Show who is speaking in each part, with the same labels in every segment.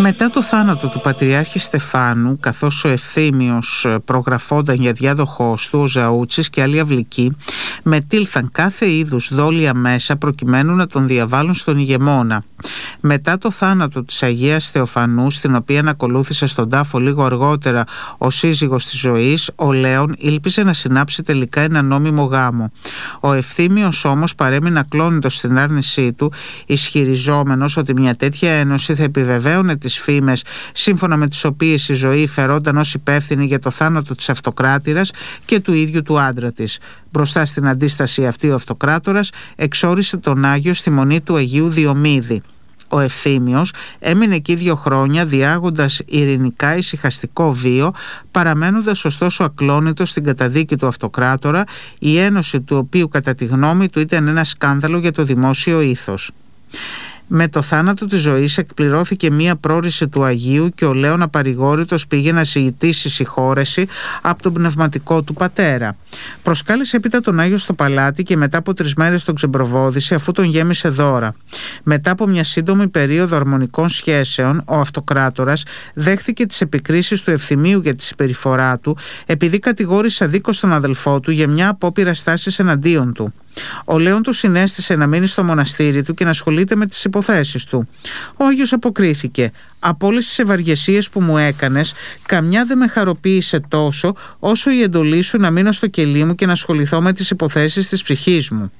Speaker 1: Μετά το θάνατο του Πατριάρχη Στεφάνου, καθώς ο Ευθύμιος προγραφόταν για διάδοχός του, ο Ζαούτσης και άλλοι αυλικοί μετήλθαν κάθε είδους δόλια μέσα προκειμένου να τον διαβάλουν στον ηγεμόνα. Μετά το θάνατο της Αγίας Θεοφανού, στην οποία ακολούθησε στον τάφο λίγο αργότερα ο σύζυγος της ζωής, ο Λέων ήλπιζε να συνάψει τελικά ένα νόμιμο γάμο. Ο Ευθύμιος όμως παρέμεινε ακλόνητος στην άρνησή του, ισχυριζόμενος ότι μια τέτοια ένωση θα επιβεβαίωνε τις φήμες σύμφωνα με τις οποίες η ζωή φερόταν ως υπεύθυνη για το θάνατο της αυτοκράτηρας και του ίδιου του άντρα της. Μπροστά στην αντίσταση αυτή ο αυτοκράτορας εξόρισε τον Άγιο στη μονή του Αγίου Διομήδη. Ο Ευθύμιος έμεινε εκεί 2 χρόνια διάγοντας ειρηνικά ησυχαστικό βίο, παραμένοντας ωστόσο ακλόνητος στην καταδίκη του αυτοκράτορα, η ένωση του οποίου κατά τη γνώμη του ήταν ένα σκάνδαλο για το δημόσιο ήθος. Με το θάνατο της ζωής εκπληρώθηκε μία πρόρηση του Αγίου και ο Λέων απαρηγόρητος πήγε να ζητήσει συγχώρεση από τον πνευματικό του πατέρα. Προσκάλεσε έπειτα τον Άγιο στο παλάτι και μετά από 3 μέρες τον ξεμπροβόδισε, αφού τον γέμισε δώρα. Μετά από μια σύντομη περίοδο αρμονικών σχέσεων, ο αυτοκράτορας δέχθηκε τις επικρίσεις του Ευθυμίου για τη συμπεριφορά του, επειδή κατηγόρησε αδίκως τον αδελφό του για μια απόπειρα στάσης εναντίον του. Ο Λέων του συνέστησε να μείνει στο μοναστήρι του και να ασχολείται με τις υποθέσεις του. Ο Άγιος αποκρίθηκε: «Από όλες τις ευαργεσίες που μου έκανες, καμιά δεν με χαροποίησε τόσο όσο η εντολή σου να μείνω στο κελί μου και να ασχοληθώ με τις υποθέσεις της ψυχής μου».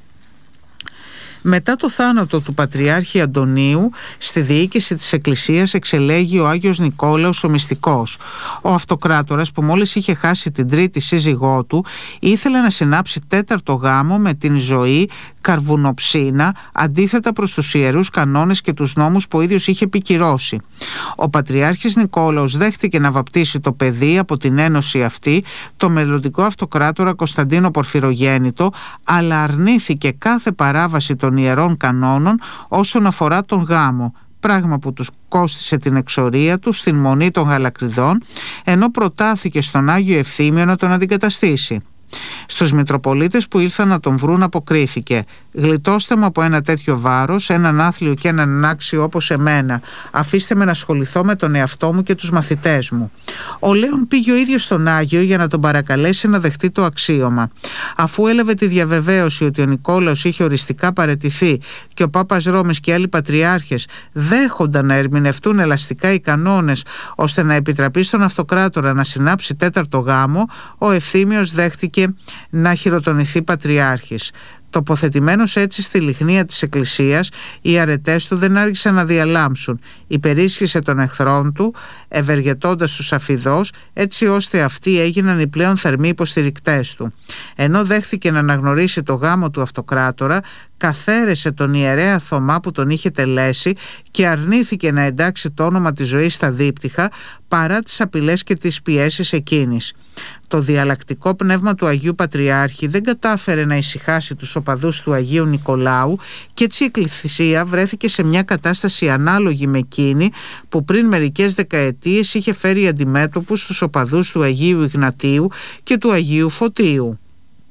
Speaker 1: Μετά το θάνατο του Πατριάρχη Αντωνίου, στη διοίκηση της Εκκλησίας εξελέγει ο Άγιος Νικόλαος ο Μυστικός. Ο αυτοκράτορας, που μόλις είχε χάσει την 3η σύζυγό του, ήθελε να συνάψει 4ο γάμο με την Ζωή Καρβουνοψίνα, αντίθετα προς τους ιερούς κανόνες και τους νόμους που ο ίδιος είχε επικυρώσει. Ο Πατριάρχης Νικόλαος δέχτηκε να βαπτίσει το παιδί από την ένωση αυτή, το μελλοντικό αυτοκράτορα Κωνσταντίνο Πορφυρογέννητο, αλλά αρνήθηκε κάθε παράβαση των ιερών κανόνων όσον αφορά τον γάμο, πράγμα που τους κόστισε την εξορία του στην Μονή των Γαλακριδών, ενώ προτάθηκε στον Άγιο Ευθύμιο να τον αντικαταστήσει. Στους Μητροπολίτες που ήλθαν να τον βρουν αποκρίθηκε: «Γλιτώστε μου από ένα τέτοιο βάρος, έναν άθλιο και έναν ανάξιο όπως εμένα. Αφήστε με να ασχοληθώ με τον εαυτό μου και τους μαθητές μου». Ο Λέων πήγε ο ίδιος στον Άγιο για να τον παρακαλέσει να δεχτεί το αξίωμα. Αφού έλαβε τη διαβεβαίωση ότι ο Νικόλαος είχε οριστικά παραιτηθεί και ο Πάπας Ρώμης και άλλοι πατριάρχες δέχονταν να ερμηνευτούν ελαστικά οι κανόνες ώστε να επιτραπεί στον αυτοκράτορα να συνάψει 4ο γάμο, ο Ευθύμιος δέχτηκε να χειροτονηθεί πατριάρχης. Τοποθετημένος έτσι στη λιχνία της Εκκλησίας, οι αρετές του δεν άργησαν να διαλάμψουν. Υπερίσχυσε των εχθρών του, ευεργετώντας τους αφιδώς, έτσι ώστε αυτοί έγιναν οι πλέον θερμοί υποστηρικτές του. Ενώ δέχθηκε να αναγνωρίσει το γάμο του αυτοκράτορα, καθαίρεσε τον ιερέα Θωμά που τον είχε τελέσει και αρνήθηκε να εντάξει το όνομα της ζωής στα δίπτυχα, παρά τις απειλές και τις πιέσεις εκείνης. Το διαλλακτικό πνεύμα του Αγίου Πατριάρχη δεν κατάφερε να ησυχάσει τους οπαδούς του Αγίου Νικολάου και έτσι η Εκκλησία βρέθηκε σε μια κατάσταση ανάλογη με εκείνη που πριν μερικές δεκαετίες είχε φέρει αντιμέτωπους τους οπαδούς του Αγίου Ιγνατίου και του Αγίου Φωτίου.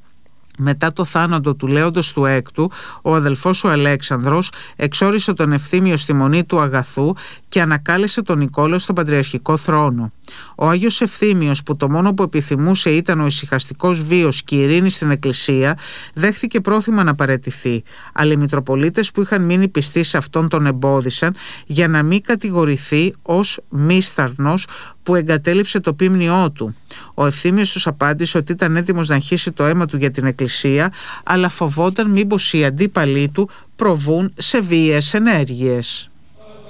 Speaker 1: Μετά το θάνατο του Λέοντος του Έκτου, ο αδελφός ο Αλέξανδρος εξόρισε τον Ευθύμιο στη Μονή του Αγαθού και ανακάλεσε τον Νικόλαο στον πατριαρχικό θρόνο. Ο Άγιος Ευθύμιος, που το μόνο που επιθυμούσε ήταν ο ησυχαστικός βίος και η ειρήνη στην Εκκλησία, δέχθηκε πρόθυμα να παραιτηθεί, αλλά οι Μητροπολίτες που είχαν μείνει πιστοί σε αυτόν τον εμπόδισαν για να μην κατηγορηθεί ως μίσταρνος που εγκατέλειψε το ποίμνιό του. Ο Ευθύμιος τους απάντησε ότι ήταν έτοιμος να αγχίσει το αίμα του για την Εκκλησία, αλλά φοβόταν μήπως οι αντίπαλοι του προβούν σε βίαιες ενέργειες.